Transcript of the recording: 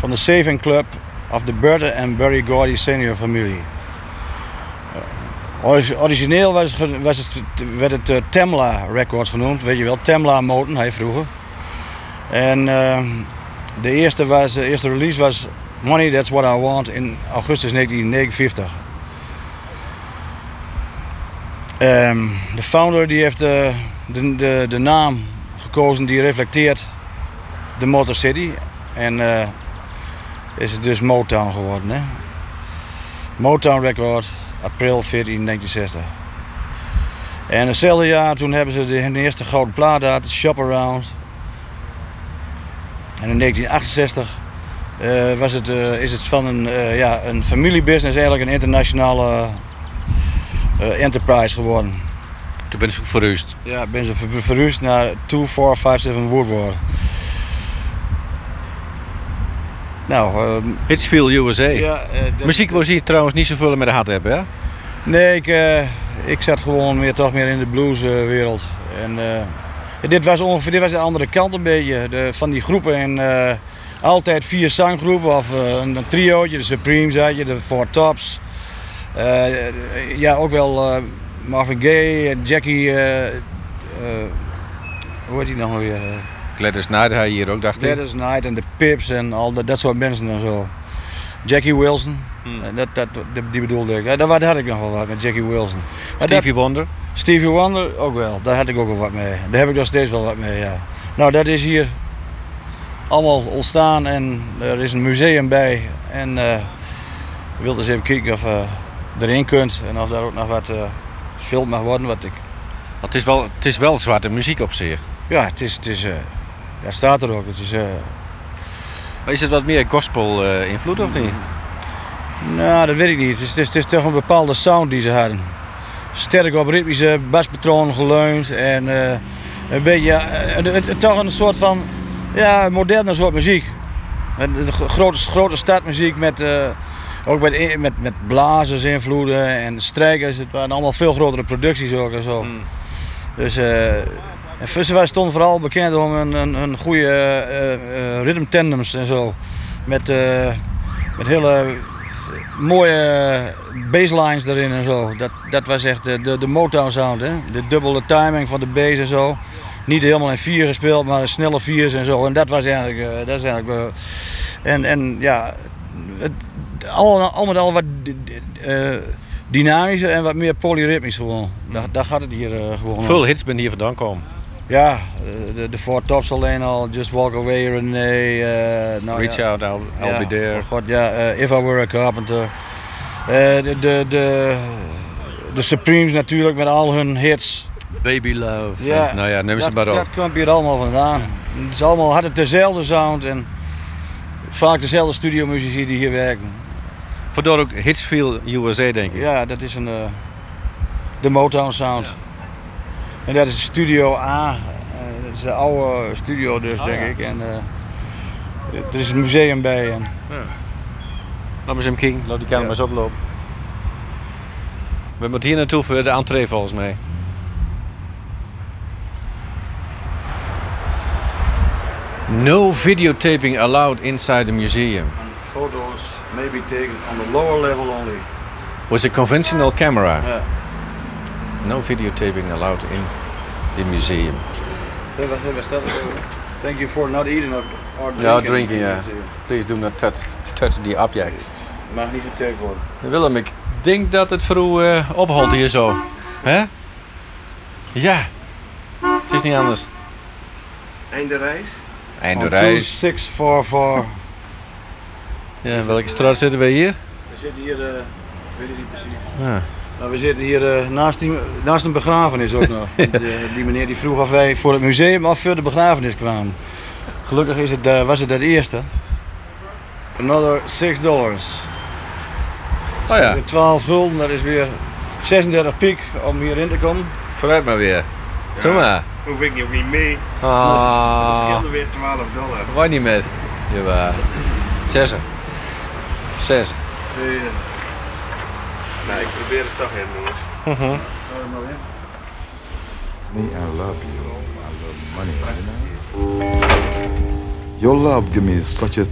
van de Saving Club of the Bertha and Barry Gordy senior familie. Origineel werd het Tamla Records genoemd, weet je wel, Tamla Moten, hij vroeger. En de eerste release was Money That's What I Want in augustus 1959. De founder die heeft de naam gekozen die reflecteert de Motor City en is het dus Motown geworden. Hè? Motown Records, april 14, 1960. En hetzelfde jaar toen hebben ze de eerste gouden plaat uit, Shop Around. En in 1968 is het van een familiebusiness eigenlijk een internationale enterprise geworden. Toen ben je verhuisd? Ja, ben ze verhuisd naar 2457 Woodward. Nou, Hitsville, USA. Ja, muziek was hier trouwens niet zoveel met de hart hebben, hè? Nee, ik zat gewoon toch meer in de blueswereld. Dit was de andere kant een beetje van die groepen. En altijd 4 zanggroepen of een triootje, de Supremes had je, de Four Tops. Ja, ook wel Marvin Gaye en Jackie, hoe heet die nog weer? Gladys Knight had je hier ook, dacht ik. Gladys Knight en de Pips en al dat soort mensen en zo. Jackie Wilson, die bedoelde ik. Daar had ik nog wel wat met Jackie Wilson. Maar Stevie Wonder? Stevie Wonder ook wel, daar had ik ook wel wat mee. Daar heb ik nog steeds wel wat mee, ja. Nou, dat is hier allemaal ontstaan en er is een museum bij. En ik wil eens even kijken of erin kunt en of daar ook nog wat gefilmd mag worden. Het is wel zwarte muziek op zich. Ja, het is daar staat er ook. Het is, maar is het wat meer gospel invloed of niet? Nou, dat weet ik niet. Het is toch een bepaalde sound die ze hadden. Sterk op ritmische baspatroon geleund en een beetje, toch een soort van, ja, moderne soort muziek. Een grote stadmuziek met, ook met blazers invloeden en strijkers. Het waren allemaal veel grotere producties ook en zo. Dus wij stonden vooral bekend om een goede rhythm tandems en zo. Met hele mooie basslines erin en zo. Dat was echt de Motown sound, hè? De dubbele timing van de bass en zo. Niet helemaal in 4 gespeeld, maar snelle 4's en zo. En dat was eigenlijk, en ja, al met al wat dynamischer en wat meer polyritmisch gewoon. Daar gaat het hier gewoon om. Veel hits ben hier vandaan komen. Ja, de Four Tops alleen al, Just Walk Away, Renee. Reach Out, I'll Be There. Oh God, ja, If I Were a Carpenter. De Supremes natuurlijk met al hun hits. Baby Love. Ja, nou ja, neem ze maar op. Dat komt hier allemaal vandaan. Het is allemaal, had het dezelfde sound en vaak dezelfde studiomuzici die hier werken. Vandaar ook Hitsville, USA, denk ik. Ja, dat is de Motown sound. Ja. En dat is Studio A. Dat is de oude studio dus, denk ik. En er is een museum bij. En... Ja. Laat maar eens King, laat die camera maar eens oplopen. We moeten hier naartoe voor de entree volgens mij. No videotaping allowed inside the museum. Photos may be taken on the lower level only. Was a conventional camera. Yeah. No videotaping allowed in the museum. Thank you for not eating or drinking. No, drinking, yeah. Please do not touch the objects. Mag niet getaped worden. Willem, ik denk dat het vroeg opholt hier zo. Hè? Ja. Het is niet anders. Einde reis? Einde reis. 2644. Ja, welke straat zitten we hier? We zitten hier, weet ik niet precies. Ja. Nou, we zitten hier naast een begrafenis ook nog. Die meneer die vroeg of wij voor het museum of voor de begrafenis kwamen. Gelukkig was het dat eerste. Another $6. Oh ja. 12 gulden, dat is weer 36 piek om hierin te komen. Vooruit maar weer. Doe maar. Hoef ik ook niet mee. Ah. Dat scheelde weer $12. Waar niet met? Jawel. 6. 6. Nou, ik probeer het toch in, jongens. Me, I love you. I love money, you know? Your love give me such a